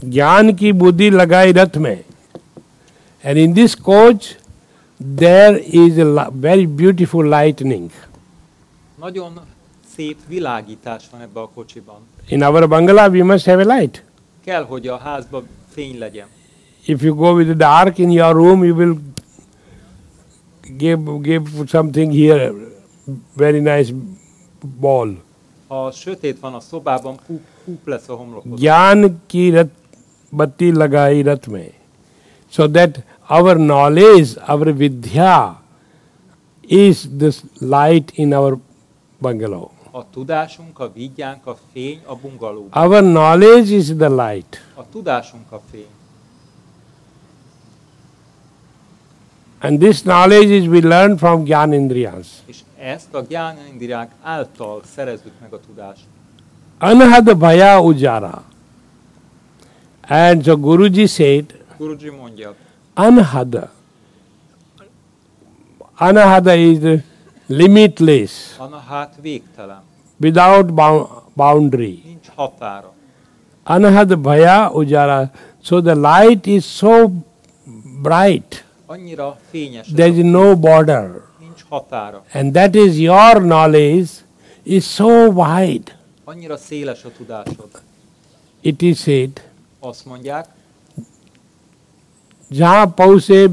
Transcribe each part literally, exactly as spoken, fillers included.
ज्ञान की बुद्धि लगाई रथ में. And in this coach there is a very beautiful lightning. Nagyon szép világítás van ebbe a kocsiban. In our bungalow we must have a light. Kell, hogy a házban fény legyen. If you go with the dark in your room, you will give give something here, very nice ball. Ha sötét van a szobában, púp, púp lesz a homlokod. ज्ञान की रत बत्ती लगाई रथ में, so that our knowledge, our vidya is this light in our bungalow. A tudásunk, a vigyánk, a fény a bungalóban. Our knowledge is the light. A tudásunk a fény. And this knowledge is we learn from Gyanendriyas. És ezt a gyánendriák által szerezzük meg a tudást. Anhad bhaya ujara. And so Guruji said, Guruji mondja, anhad. Anhad is limitless, anahát végtelen, without boundary. nincs határa. Anhad bhaya ujara. So the light is so bright. Annyira fényes, There is no border. nincs határa. And that is your knowledge is so wide. Annyira széles a tudásod. It is said, Azt mondják, जहाँ पहुँचे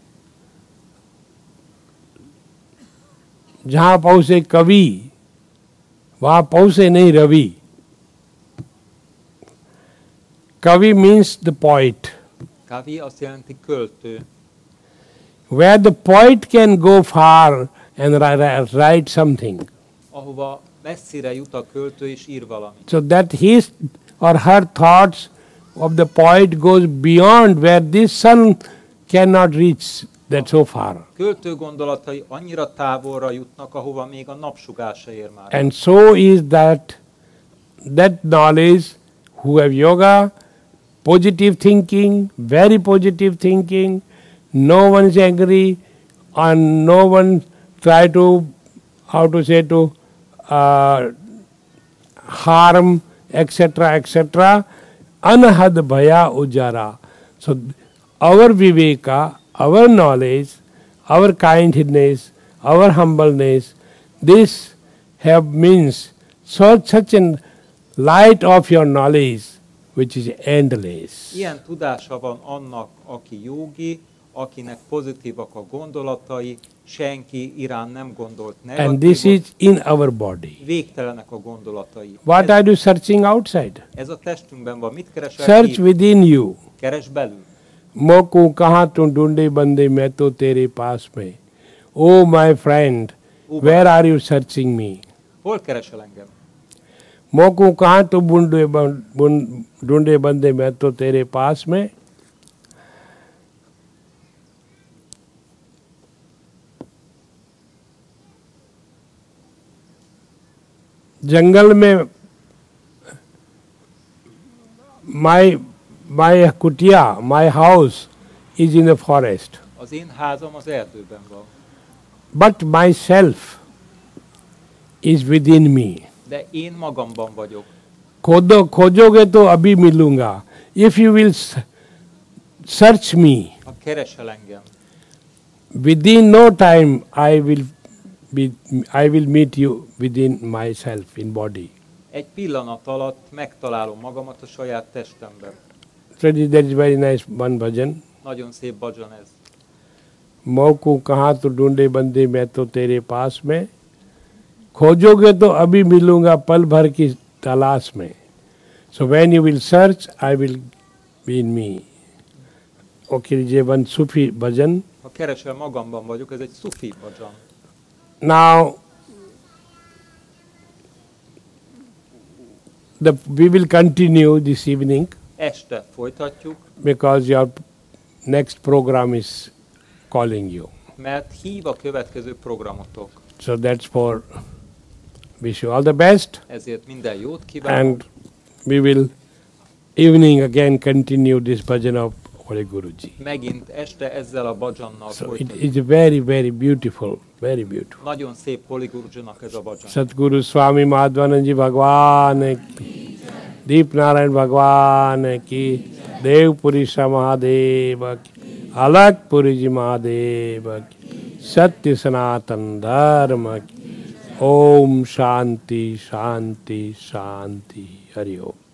जहाँ पहुँचे कवि वहाँ पहुँचे नहीं Ravi. Kavi means the poet. Kavi azt jelenti költő. Where the poet can go far and write something. Ahova messzire jut a költő és ír valamit. So that his or her thoughts of the poet goes beyond where this sun cannot reach that so far. Költő gondolatai annyira távolra jutnak, ahova még a napsugár se ér már. And so is that that knowledge who have yoga, positive thinking, very positive thinking, no one is angry and no one try to, how to say, to uh, harm, et cetera, et cetera. Anhad bhaya ujara. So our viveka, our knowledge, our kindness, our humbleness, this have means so such a light of your knowledge which is endless. Ilyen tudása van annak, aki jogi, akinek pozitívak a gondolatai, senki irán nem gondolt negatívot. And this is in our body. Végtelenek a gondolatai. What ez, are you searching outside? ez a testünkben van. Mit keresel? Search within you. Keres belül. मोकू कहाँ तू ढूंढे बंदे मैं तो तेरे पास में. Oh my friend, where are you searching me? Hol keresel engem? मोकू कहाँ तू ढूंढे ढूंढे बंदे मैं तो तेरे पास में. जंगल में my my kutia, my house is in the forest. Az én házam az erdőben van. But myself is within me. De én magamban vagyok. खोदो खोजोगे तो अभी मिलूंगा. If you will search me, ha keresel engem, within no time I will be, I will meet you within myself in body. Egy pillanat alatt megtalálom magamat a saját testemben. So that is very nice one bhajan. Nagyon szép bhajan ez. मौकू कहाँ तो ढूंढे बंदे मैं तो तेरे पास में. खोजोगे तो अभी मिलूंगा पल भर की तलाश में. So when you will search, I will be in me. Okay, this is one Sufi bhajan. Ha keresel, magamban vagyok, ez egy Sufi bhajan. Now, the, we will continue this evening. Este folytatjuk. Because your next program is calling you. Mert hív a következő programotok. So that's for wish you all the best. Ezért minden jót kívánok. And we will evening again continue this bhajan of Holy Guruji. Megint este ezzel a bhajannal So folytatjuk. it is very, very beautiful, very beautiful. Nagyon szép Holy Gurujinak ez a bhajan. Satguru Swami Madhvananji Bhagwan ki, Deep Narayan Bhagwan ki, Deopuri सा महादेव की, अलगपुरी जी महादेव की, सत्य सनातन धर्म की। ओम शांति शांति शांति। हरि ओम।